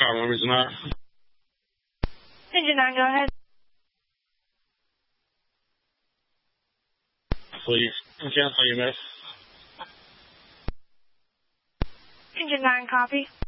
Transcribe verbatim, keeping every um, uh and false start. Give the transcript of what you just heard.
Car Engine nine. Engine nine, go ahead. Please, cancel your miss. Engine nine, copy.